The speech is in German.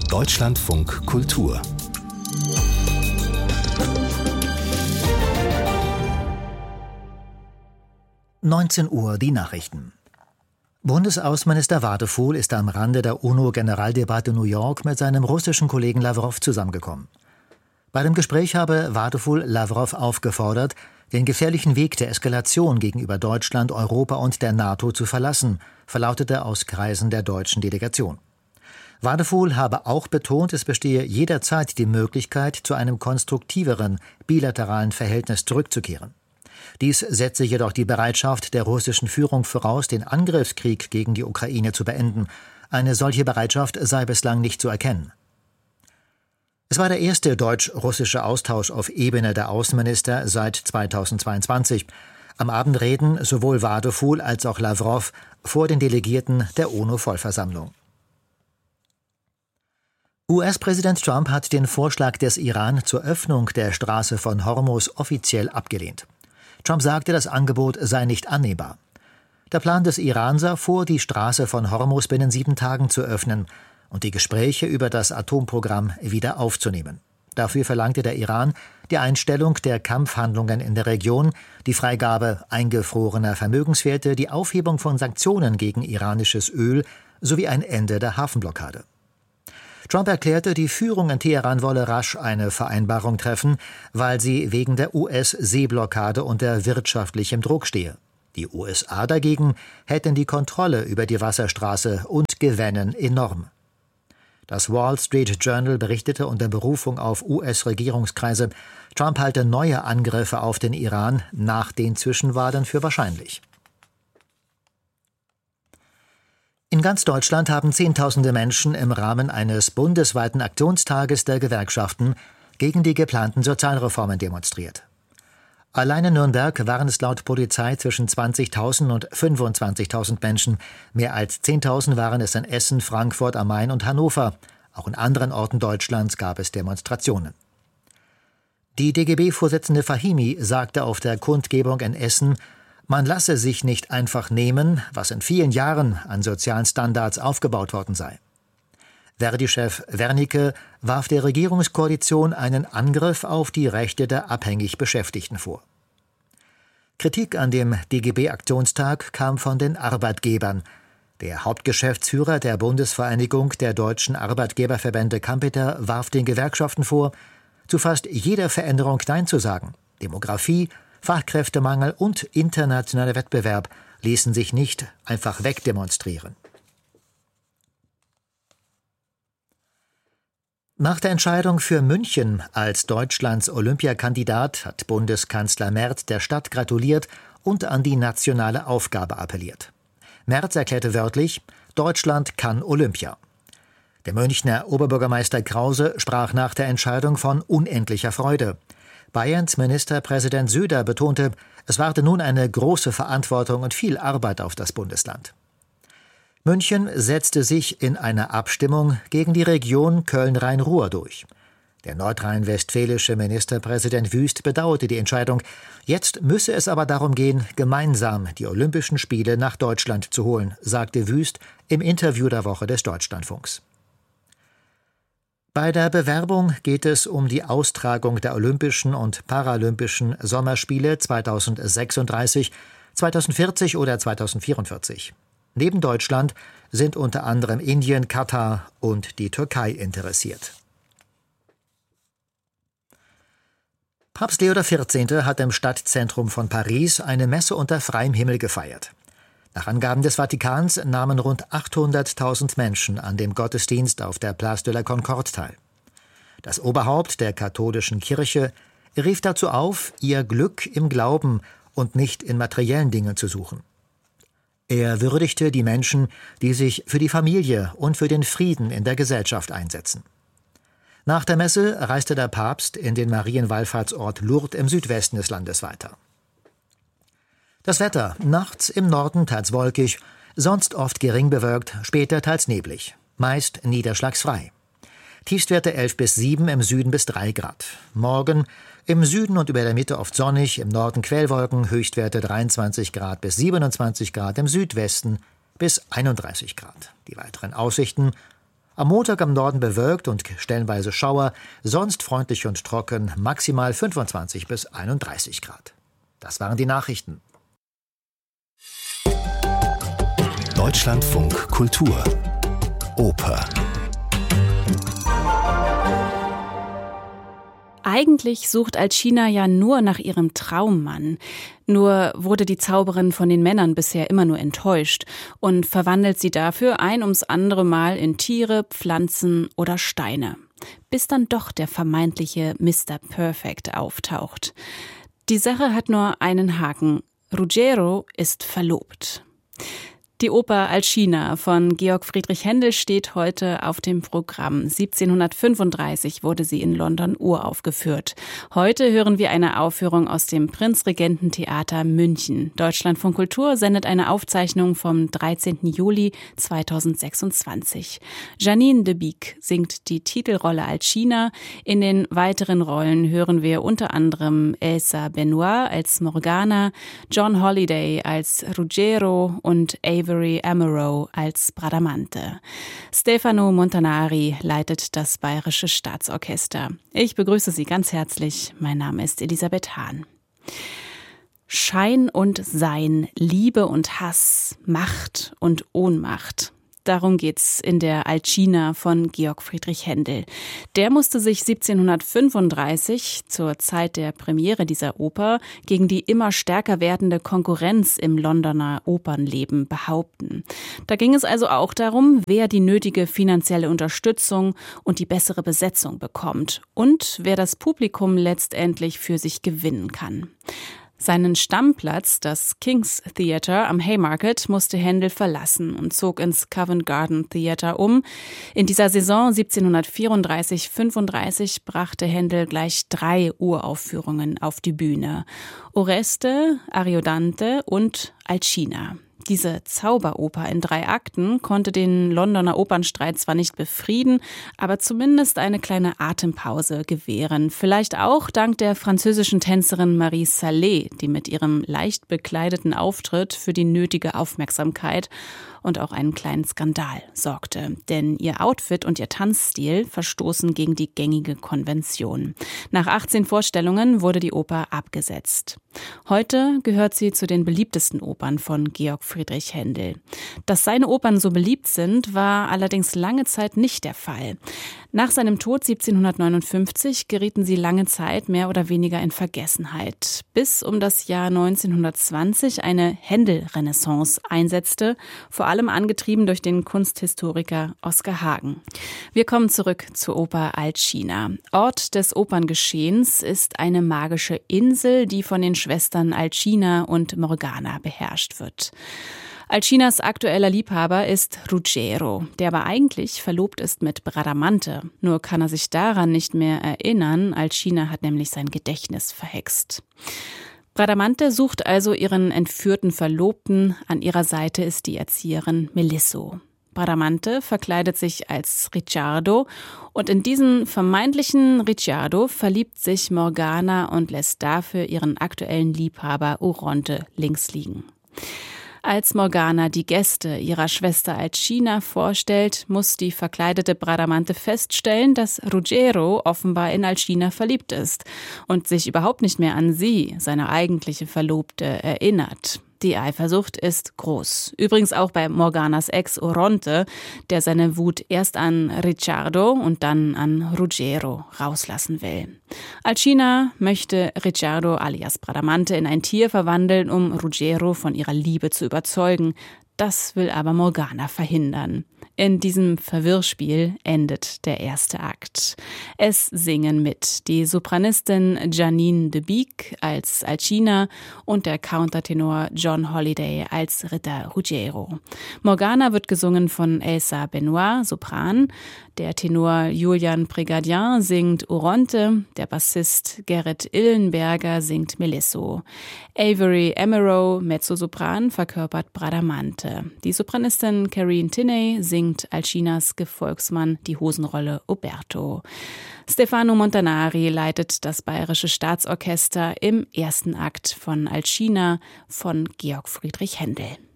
Deutschlandfunk Kultur 19 Uhr die Nachrichten. Bundesaußenminister Wadefuhl ist am Rande der UNO-Generaldebatte New York mit seinem russischen Kollegen Lawrow zusammengekommen. Bei dem Gespräch habe Wadefuhl Lawrow aufgefordert, den gefährlichen Weg der Eskalation gegenüber Deutschland, Europa und der NATO zu verlassen, verlautete aus Kreisen der deutschen Delegation. Wadefuhl habe auch betont, es bestehe jederzeit die Möglichkeit, zu einem konstruktiveren, bilateralen Verhältnis zurückzukehren. Dies setze jedoch die Bereitschaft der russischen Führung voraus, den Angriffskrieg gegen die Ukraine zu beenden. Eine solche Bereitschaft sei bislang nicht zu erkennen. Es war der erste deutsch-russische Austausch auf Ebene der Außenminister seit 2022. Am Abend reden sowohl Wadefuhl als auch Lawrow vor den Delegierten der UNO-Vollversammlung. US-Präsident Trump hat den Vorschlag des Iran zur Öffnung der Straße von Hormuz offiziell abgelehnt. Trump sagte, das Angebot sei nicht annehmbar. Der Plan des Iran sah vor, die Straße von Hormuz binnen 7 Tagen zu öffnen und die Gespräche über das Atomprogramm wieder aufzunehmen. Dafür verlangte der Iran die Einstellung der Kampfhandlungen in der Region, die Freigabe eingefrorener Vermögenswerte, die Aufhebung von Sanktionen gegen iranisches Öl sowie ein Ende der Hafenblockade. Trump erklärte, die Führung in Teheran wolle rasch eine Vereinbarung treffen, weil sie wegen der US-Seeblockade unter wirtschaftlichem Druck stehe. Die USA dagegen hätten die Kontrolle über die Wasserstraße und gewännen enorm. Das Wall Street Journal berichtete unter Berufung auf US-Regierungskreise, Trump halte neue Angriffe auf den Iran nach den Zwischenwahlen für wahrscheinlich. In ganz Deutschland haben Zehntausende Menschen im Rahmen eines bundesweiten Aktionstages der Gewerkschaften gegen die geplanten Sozialreformen demonstriert. Allein in Nürnberg waren es laut Polizei zwischen 20.000 und 25.000 Menschen. Mehr als 10.000 waren es in Essen, Frankfurt am Main und Hannover. Auch in anderen Orten Deutschlands gab es Demonstrationen. Die DGB-Vorsitzende Fahimi sagte auf der Kundgebung in Essen, man lasse sich nicht einfach nehmen, was in vielen Jahren an sozialen Standards aufgebaut worden sei. Verdi-Chef Wernicke warf der Regierungskoalition einen Angriff auf die Rechte der abhängig Beschäftigten vor. Kritik an dem DGB-Aktionstag kam von den Arbeitgebern. Der Hauptgeschäftsführer der Bundesvereinigung der deutschen Arbeitgeberverbände Kampeter warf den Gewerkschaften vor, zu fast jeder Veränderung Nein zu sagen. Demografie, Fachkräftemangel und internationaler Wettbewerb ließen sich nicht einfach wegdemonstrieren. Nach der Entscheidung für München als Deutschlands Olympiakandidat hat Bundeskanzler Merz der Stadt gratuliert und an die nationale Aufgabe appelliert. Merz erklärte wörtlich, Deutschland kann Olympia. Der Münchner Oberbürgermeister Krause sprach nach der Entscheidung von unendlicher Freude. Bayerns Ministerpräsident Söder betonte, es warte nun eine große Verantwortung und viel Arbeit auf das Bundesland. München setzte sich in einer Abstimmung gegen die Region Köln-Rhein-Ruhr durch. Der nordrhein-westfälische Ministerpräsident Wüst bedauerte die Entscheidung. Jetzt müsse es aber darum gehen, gemeinsam die Olympischen Spiele nach Deutschland zu holen, sagte Wüst im Interview der Woche des Deutschlandfunks. Bei der Bewerbung geht es um die Austragung der Olympischen und Paralympischen Sommerspiele 2036, 2040 oder 2044. Neben Deutschland sind unter anderem Indien, Katar und die Türkei interessiert. Papst Leo XIV. Hat im Stadtzentrum von Paris eine Messe unter freiem Himmel gefeiert. Nach Angaben des Vatikans nahmen rund 800.000 Menschen an dem Gottesdienst auf der Place de la Concorde teil. Das Oberhaupt der katholischen Kirche rief dazu auf, ihr Glück im Glauben und nicht in materiellen Dingen zu suchen. Er würdigte die Menschen, die sich für die Familie und für den Frieden in der Gesellschaft einsetzen. Nach der Messe reiste der Papst in den Marienwallfahrtsort Lourdes im Südwesten des Landes weiter. Das Wetter: nachts im Norden teils wolkig, sonst oft gering bewölkt, später teils neblig, meist niederschlagsfrei. Tiefstwerte 11 bis 7, im Süden bis 3 Grad. Morgen im Süden und über der Mitte oft sonnig, im Norden Quellwolken, Höchstwerte 23 Grad bis 27 Grad, im Südwesten bis 31 Grad. Die weiteren Aussichten: Am Montag am Norden bewölkt und stellenweise Schauer, sonst freundlich und trocken, maximal 25 bis 31 Grad. Das waren die Nachrichten. Deutschlandfunk Kultur Oper. Eigentlich sucht Alcina ja nur nach ihrem Traummann. Nur wurde die Zauberin von den Männern bisher immer nur enttäuscht und verwandelt sie dafür ein ums andere Mal in Tiere, Pflanzen oder Steine. Bis dann doch der vermeintliche Mr. Perfect auftaucht. Die Sache hat nur einen Haken. Ruggiero ist verlobt. Die Oper Alcina von Georg Friedrich Händel steht heute auf dem Programm. 1735 wurde sie in London uraufgeführt. Heute hören wir eine Aufführung aus dem Prinzregententheater München. Deutschlandfunk Kultur sendet eine Aufzeichnung vom 13. Juli 2026. Janine de Beek singt die Titelrolle Alcina. In den weiteren Rollen hören wir unter anderem Elsa Benoit als Morgana, John Holliday als Ruggiero und Avery Amaro als Bradamante. Stefano Montanari leitet das Bayerische Staatsorchester. Ich begrüße Sie ganz herzlich. Mein Name ist Elisabeth Hahn. Schein und Sein, Liebe und Hass, Macht und Ohnmacht. Darum geht's in der Alcina von Georg Friedrich Händel. Der musste sich 1735 zur Zeit der Premiere dieser Oper gegen die immer stärker werdende Konkurrenz im Londoner Opernleben behaupten. Da ging es also auch darum, wer die nötige finanzielle Unterstützung und die bessere Besetzung bekommt und wer das Publikum letztendlich für sich gewinnen kann. Seinen Stammplatz, das King's Theatre am Haymarket, musste Händel verlassen und zog ins Covent Garden Theatre um. In dieser Saison 1734/35 brachte Händel gleich 3 Uraufführungen auf die Bühne: Oreste, Ariodante und Alcina. Diese Zauberoper in 3 Akten konnte den Londoner Opernstreit zwar nicht befrieden, aber zumindest eine kleine Atempause gewähren. Vielleicht auch dank der französischen Tänzerin Marie Salé, die mit ihrem leicht bekleideten Auftritt für die nötige Aufmerksamkeit und auch einen kleinen Skandal sorgte. Denn ihr Outfit und ihr Tanzstil verstoßen gegen die gängige Konvention. Nach 18 Vorstellungen wurde die Oper abgesetzt. Heute gehört sie zu den beliebtesten Opern von Georg Friedrich Händel. Dass seine Opern so beliebt sind, war allerdings lange Zeit nicht der Fall. Nach seinem Tod 1759 gerieten sie lange Zeit mehr oder weniger in Vergessenheit, bis um das Jahr 1920 eine Händel-Renaissance einsetzte, vor allem angetrieben durch den Kunsthistoriker Oskar Hagen. Wir kommen zurück zur Oper Alcina. Ort des Operngeschehens ist eine magische Insel, die von den Schwestern Alcina und Morgana beherrscht wird. Alcinas aktueller Liebhaber ist Ruggiero, der aber eigentlich verlobt ist mit Bradamante. Nur kann er sich daran nicht mehr erinnern. Alcina hat nämlich sein Gedächtnis verhext. Bradamante sucht also ihren entführten Verlobten. An ihrer Seite ist die Erzieherin Melisso. Bradamante verkleidet sich als Ricciardo und in diesen vermeintlichen Ricciardo verliebt sich Morgana und lässt dafür ihren aktuellen Liebhaber Oronte links liegen. Als Morgana die Gäste ihrer Schwester Alcina vorstellt, muss die verkleidete Bradamante feststellen, dass Ruggiero offenbar in Alcina verliebt ist und sich überhaupt nicht mehr an sie, seine eigentliche Verlobte, erinnert. Die Eifersucht ist groß. Übrigens auch bei Morganas Ex Oronte, der seine Wut erst an Ricciardo und dann an Ruggiero rauslassen will. Alcina möchte Ricciardo alias Bradamante in ein Tier verwandeln, um Ruggiero von ihrer Liebe zu überzeugen. Das will aber Morgana verhindern. In diesem Verwirrspiel endet der erste Akt. Es singen mit die Sopranistin Janine de Beek als Alcina und der Countertenor John Holliday als Ritter Ruggiero. Morgana wird gesungen von Elsa Benoit, Sopran. Der Tenor Julian Prégardien singt Oronte, der Bassist Gerrit Illenberger singt Melisso. Avery Amaro, Mezzosopran, verkörpert Bradamante. Die Sopranistin Careen Tinney singt Alcinas Gefolgsmann, die Hosenrolle Oberto. Stefano Montanari leitet das Bayerische Staatsorchester im ersten Akt von Alcina von Georg Friedrich Händel.